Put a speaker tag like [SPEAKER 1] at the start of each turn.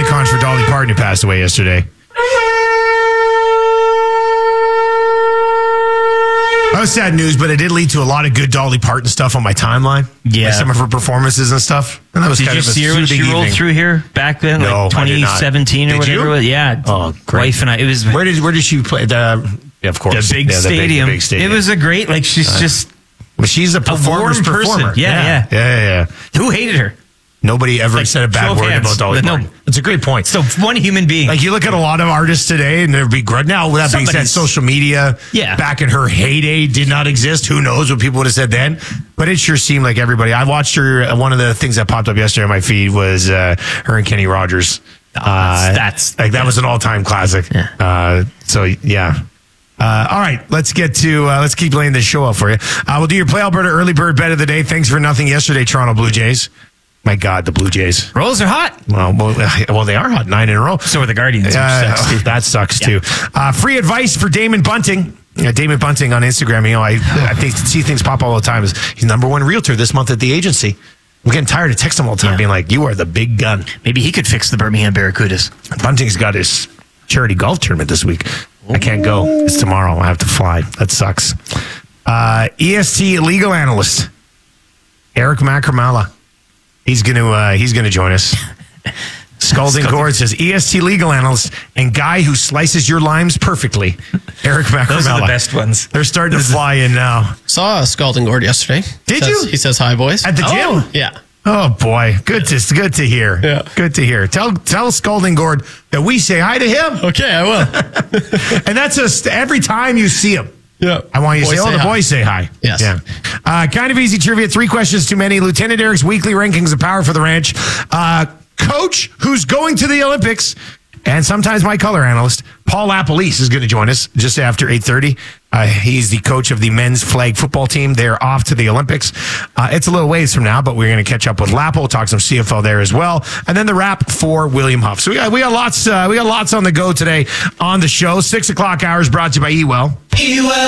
[SPEAKER 1] icons for Dolly Parton who passed away yesterday. That was sad news, but it did lead to a lot of good Dolly Parton stuff on my timeline.
[SPEAKER 2] Yeah.
[SPEAKER 1] Like some of her performances and stuff. And that was
[SPEAKER 2] Did
[SPEAKER 1] kind
[SPEAKER 2] you
[SPEAKER 1] of a
[SPEAKER 2] see her when she
[SPEAKER 1] soothing
[SPEAKER 2] rolled
[SPEAKER 1] evening.
[SPEAKER 2] through here back then,
[SPEAKER 1] No,
[SPEAKER 2] like
[SPEAKER 1] I did not.
[SPEAKER 2] 2017 or
[SPEAKER 1] Did
[SPEAKER 2] whatever?
[SPEAKER 1] you?
[SPEAKER 2] It was? Yeah.
[SPEAKER 1] Oh, great.
[SPEAKER 2] Wife and I. It was
[SPEAKER 1] Where did she play? Yeah, of course.
[SPEAKER 2] the big stadium.
[SPEAKER 1] The big stadium.
[SPEAKER 2] It was a great, like, she's just
[SPEAKER 1] Well, she's a performer's
[SPEAKER 2] warm person.
[SPEAKER 1] performer.
[SPEAKER 2] Yeah. Who hated her?
[SPEAKER 1] Nobody ever said a
[SPEAKER 2] show
[SPEAKER 1] bad
[SPEAKER 2] of
[SPEAKER 1] word
[SPEAKER 2] hands.
[SPEAKER 1] about Dolly
[SPEAKER 2] No.
[SPEAKER 1] Parton. It's a great point.
[SPEAKER 2] So one human being.
[SPEAKER 1] Like, you look at a lot of artists today, and there'd be great. Now, with that being said,
[SPEAKER 2] Somebody's-
[SPEAKER 1] social media back in her heyday did not exist. Who knows what people would have said then? But it sure seemed like everybody. I watched her. One of the things that popped up yesterday on my feed was her and Kenny Rogers.
[SPEAKER 2] That's
[SPEAKER 1] like that was an all-time classic.
[SPEAKER 2] Yeah.
[SPEAKER 1] So yeah. All right, let's keep laying this show out for you. We'll do your Play Alberta early bird bet of the day. Thanks for nothing yesterday, Toronto Blue Jays. My God, the Blue Jays.
[SPEAKER 2] Rolls are hot.
[SPEAKER 1] Well, they are hot, 9 in a row.
[SPEAKER 2] So are the Guardians. Which sucks too.
[SPEAKER 1] That sucks too. Free advice for Damon Bunting. Damon Bunting on Instagram. You know, I think see things pop all the time. He's number one realtor this month at the agency. I'm getting tired of texting him all the time, being like, "You are the big gun."
[SPEAKER 2] Maybe he could fix the Birmingham Barracudas.
[SPEAKER 1] Bunting's got his charity golf tournament this week. I can't go. It's tomorrow. I have to fly. That sucks. EST legal analyst Eric Macramala. He's gonna join us. Scalding Gourd says EST legal analyst and guy who slices your limes perfectly. Eric Macramala.
[SPEAKER 2] Those are the best ones.
[SPEAKER 1] They're starting to fly in now.
[SPEAKER 3] Saw Scalding Gourd yesterday.
[SPEAKER 1] Did you?
[SPEAKER 3] He says hi, boys.
[SPEAKER 1] At the gym?
[SPEAKER 3] Yeah.
[SPEAKER 1] Oh boy, good to hear.
[SPEAKER 3] Yeah.
[SPEAKER 1] Good to hear. Tell Scalding Gourd that we say hi to him.
[SPEAKER 3] Okay, I will.
[SPEAKER 1] And that's just every time you see him.
[SPEAKER 3] Yeah.
[SPEAKER 1] I want you to
[SPEAKER 3] Boys
[SPEAKER 1] say,
[SPEAKER 3] say
[SPEAKER 1] the
[SPEAKER 3] hi.
[SPEAKER 1] boys say hi.
[SPEAKER 3] Yes.
[SPEAKER 1] Yeah. Kind of easy trivia. 3 questions too many. Lieutenant Eric's weekly rankings of power for the ranch. Coach who's going to the Olympics. And sometimes my color analyst, Paul Lapalisse, is going to join us just after 8:30. He's the coach of the men's flag football team. They're off to the Olympics. It's a little ways from now, but we're going to catch up with Lapo. We'll talk some CFL there as well. And then the wrap for William Huff. So we got lots on the go today on the show. 6 o'clock hours brought to you by Ewell.